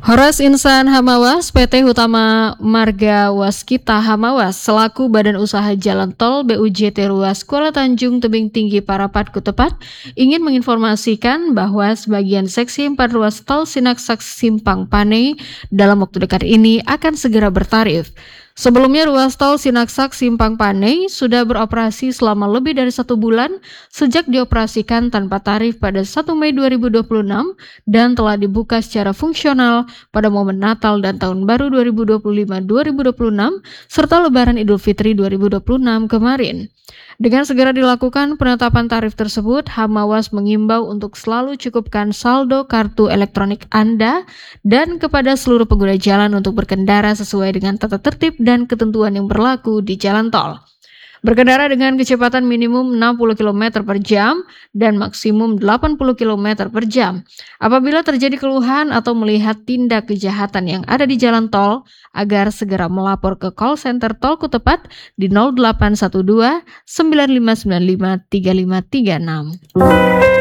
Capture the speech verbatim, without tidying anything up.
Horas Insan Hamawas P T Hutama Marga Waskita Hamawas selaku Badan Usaha Jalan Tol B U J T Ruas Kuala Tanjung Tebing Tinggi Parapat Kutepat ingin menginformasikan bahwa sebagian seksi empat ruas tol Sinaksak Simpang Panei dalam waktu dekat ini akan segera bertarif. Sebelumnya ruas tol Sinaksak Simpang Panei sudah beroperasi selama lebih dari satu bulan sejak dioperasikan tanpa tarif pada satu Mei dua ribu dua puluh enam dan telah dibuka secara fungsional pada momen Natal dan Tahun Baru dua ribu dua puluh lima dua ribu dua puluh enam serta Lebaran Idul Fitri dua ribu dua puluh enam kemarin. Dengan segera dilakukan penetapan tarif tersebut, Hamawas mengimbau untuk selalu cukupkan saldo kartu elektronik Anda dan kepada seluruh pengguna jalan untuk berkendara sesuai dengan tata tertib dan ketentuan yang berlaku di jalan tol. Berkendara dengan kecepatan minimum enam puluh kilometer per jam dan maksimum delapan puluh kilometer per jam. Apabila terjadi keluhan atau melihat tindak kejahatan yang ada di jalan tol, agar segera melapor ke call center Tol Kutepat di nol delapan satu dua sembilan lima sembilan lima tiga lima tiga enam.